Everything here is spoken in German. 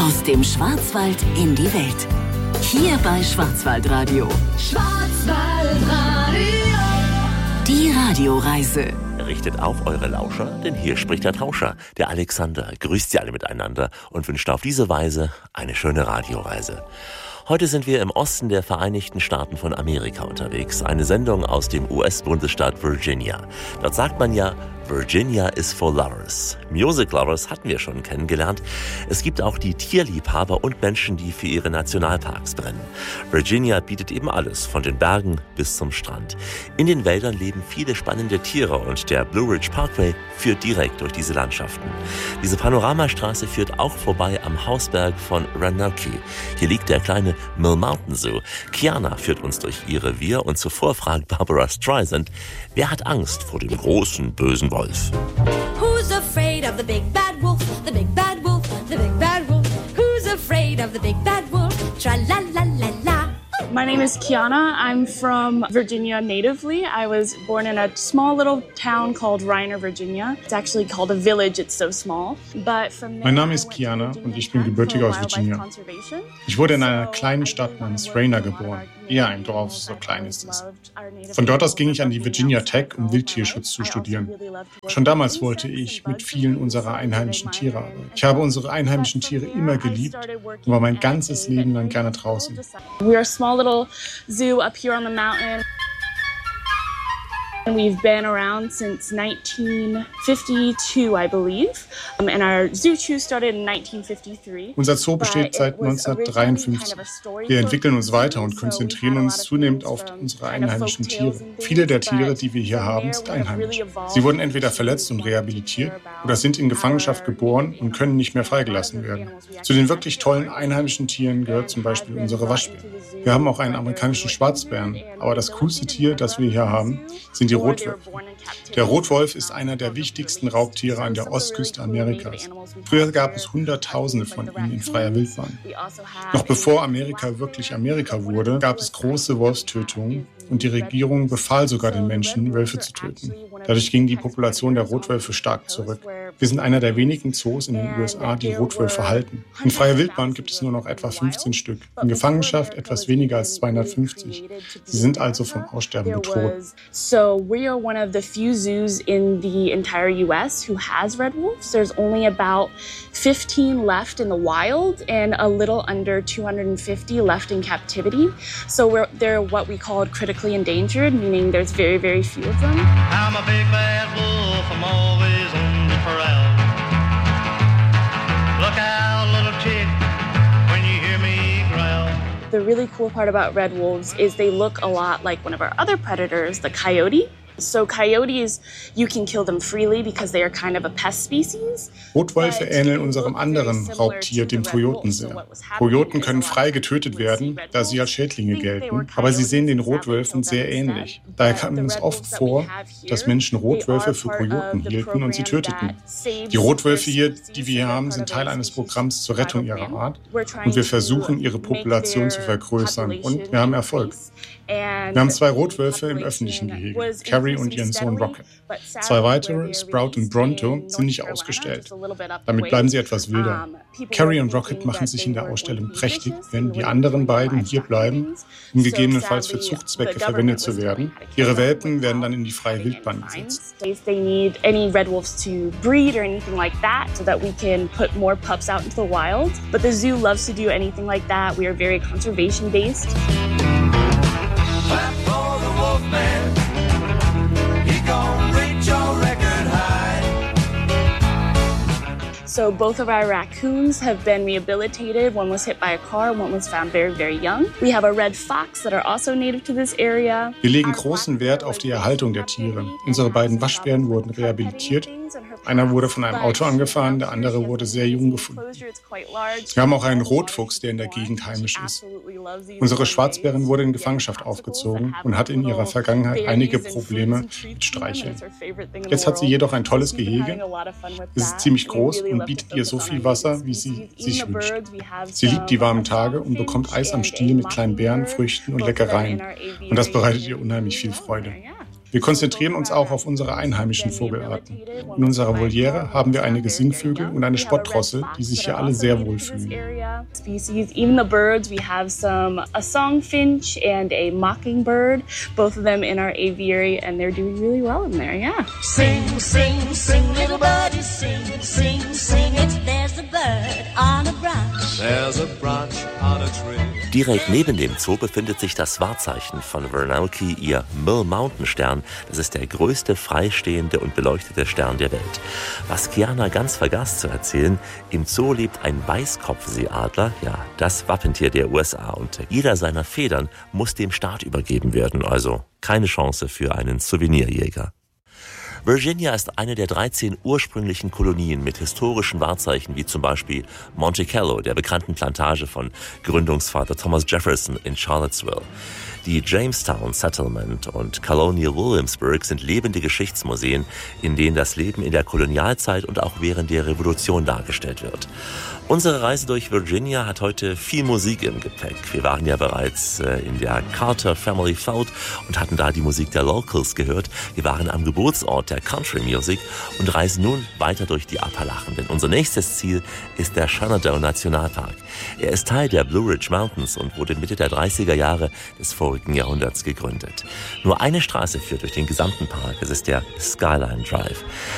Aus dem Schwarzwald in die Welt. Hier bei Schwarzwaldradio. Schwarzwaldradio. Die Radioreise. Richtet auf eure Lauscher, denn hier spricht der Tauscher, der Alexander. Grüßt sie alle miteinander und wünscht auf diese Weise eine schöne Radioreise. Heute sind wir im Osten der Vereinigten Staaten von Amerika unterwegs. Eine Sendung aus dem US-Bundesstaat Virginia. Dort sagt man ja, Virginia is for lovers. Music Lovers hatten wir schon kennengelernt. Es gibt auch die Tierliebhaber und Menschen, die für ihre Nationalparks brennen. Virginia bietet eben alles, von den Bergen bis zum Strand. In den Wäldern leben viele spannende Tiere und der Blue Ridge Parkway führt direkt durch diese Landschaften. Diese Panoramastraße führt auch vorbei am Hausberg von Rannoke. Hier liegt der kleine Mill Mountain Zoo. Kiana führt uns durch ihr Revier und zuvor fragt Barbara Streisand, wer hat Angst vor dem großen, bösen Wolf? Who's afraid of the big bad wolf? The big bad wolf, the big bad wolf. Who's afraid of the big bad wolf? Tra-la-la-la-la. My name is Kiana. I'm from Virginia natively. I was born in a small little town called Reiner, Virginia. It's actually called a village, it's so small. But from there, mein Name ist Kiana und ich bin gebürtig aus Virginia. Ich wurde in einer kleinen Stadt namens Reiner geboren. Eher ein Dorf, so klein ist es. Von dort aus ging ich an die Virginia Tech, um Wildtierschutz zu studieren. Schon damals wollte ich mit vielen unserer einheimischen Tiere arbeiten. Ich habe unsere einheimischen Tiere immer geliebt und war mein ganzes Leben lang gerne draußen. We are a small little zoo up here on the mountain. We've been around since 1952, I believe. And our zoo started in 1953. Unser Zoo besteht seit 1953. Wir entwickeln uns weiter und konzentrieren uns zunehmend auf unsere einheimischen Tiere. Viele der Tiere, die wir hier haben, sind einheimisch. Sie wurden entweder verletzt und rehabilitiert oder sind in Gefangenschaft geboren und können nicht mehr freigelassen werden. Zu den wirklich tollen einheimischen Tieren gehört zum Beispiel unsere Waschbären. Wir haben auch einen amerikanischen Schwarzbären, aber das coolste Tier, das wir hier haben, sind die Rotwölfe. Der Rotwolf ist einer der wichtigsten Raubtiere an der Ostküste Amerikas. Früher gab es Hunderttausende von ihnen in freier Wildbahn. Noch bevor Amerika wirklich Amerika wurde, gab es große Wolfstötungen und die Regierung befahl sogar den Menschen, Wölfe zu töten. Dadurch ging die Population der Rotwölfe stark zurück. Wir sind einer der wenigen Zoos in den USA, die Rotwölfe halten. In freier Wildbahn gibt es nur noch etwa 15 Stück. In Gefangenschaft etwas weniger als 250. Sie sind also vom Aussterben bedroht. So we are one of the few zoos in the entire US who has red wolves. There's only about 15 left in the wild and a little under 250 left in captivity. So they're what we call critically endangered, meaning there's very, very few of them. I'm a big bad wolf, I'm always on the prowl. Look out, little chick, when you hear me growl. The really cool part about red wolves is they look a lot like one of our other predators, the coyote. So coyotes, you can kill them freely because they are kind of a pest species. Rotwölfe ähneln unserem anderen Raubtier, dem Kojoten, sehr. Kojoten können frei getötet werden, da sie als Schädlinge gelten, aber sie sehen den Rotwölfen sehr ähnlich. Daher kam es oft vor, dass Menschen Rotwölfe für Kojoten hielten und sie töteten. Die Rotwölfe hier, die wir hier haben, sind Teil eines Programms zur Rettung ihrer Art und wir versuchen, ihre Population zu vergrößern und wir haben Erfolg. Wir haben 2 Rotwölfe im öffentlichen Gehege, Carrie und ihren Sohn Rocket. 2 weitere, Sprout und Bronto, sind nicht ausgestellt. Damit bleiben sie etwas wilder. Carrie und Rocket machen sich in der Ausstellung prächtig, während die anderen beiden hier bleiben, um gegebenenfalls für Zuchtzwecke verwendet zu werden. Ihre Welpen werden dann in die freie Wildbahn gesetzt. They need any red wolves to breed or anything like that so that we can put more pups out into the wild. But the zoo loves to do anything like that. We are very conservation based. Clap for the Wolfman. He gon' reach your record high. So both of our raccoons have been rehabilitated. One was hit by a car, one was found very, very young. We have a red fox that are also native to this area. Wir legen großen Wert auf die Erhaltung der Tiere. Unsere beiden Waschbären wurden rehabilitiert. Einer wurde von einem Auto angefahren, der andere wurde sehr jung gefunden. Wir haben auch einen Rotfuchs, der in der Gegend heimisch ist. Unsere Schwarzbärin wurde in Gefangenschaft aufgezogen und hatte in ihrer Vergangenheit einige Probleme mit Streicheln. Jetzt hat sie jedoch ein tolles Gehege. Es ist ziemlich groß und bietet ihr so viel Wasser, wie sie sich wünscht. Sie liebt die warmen Tage und bekommt Eis am Stiel mit kleinen Beeren, Früchten und Leckereien. Und das bereitet ihr unheimlich viel Freude. Wir konzentrieren uns auch auf unsere einheimischen Vogelarten. In unserer Voliere haben wir einige Singvögel und eine Spottrosse, die sich hier alle sehr wohlfühlen. Even the birds, we have a songfinch and a mockingbird, both of them in our aviary, and they're doing really well in there, yeah. Sing, sing, sing, little birdie, sing, sing, sing it. There's a bird on a branch. There's a branch on a tree. Direkt neben dem Zoo befindet sich das Wahrzeichen von Vernalke, ihr Mill Mountain Stern. Das ist der größte freistehende und beleuchtete Stern der Welt. Was Kiana ganz vergaß zu erzählen, im Zoo lebt ein Weißkopfseeadler, ja, das Wappentier der USA. Und jeder seiner Federn muss dem Staat übergeben werden, also keine Chance für einen Souvenirjäger. Virginia ist eine der 13 ursprünglichen Kolonien mit historischen Wahrzeichen wie zum Beispiel Monticello, der bekannten Plantage von Gründungsvater Thomas Jefferson in Charlottesville. Die Jamestown Settlement und Colonial Williamsburg sind lebende Geschichtsmuseen, in denen das Leben in der Kolonialzeit und auch während der Revolution dargestellt wird. Unsere Reise durch Virginia hat heute viel Musik im Gepäck. Wir waren ja bereits in der Carter Family Vault und hatten da die Musik der Locals gehört. Wir waren am Geburtsort der Country Music und reisen nun weiter durch die Appalachen. Denn unser nächstes Ziel ist der Shenandoah Nationalpark. Er ist Teil der Blue Ridge Mountains und wurde Mitte der 30er Jahre des vorigen Jahrhunderts gegründet. Nur eine Straße führt durch den gesamten Park. Es ist der Skyline Drive.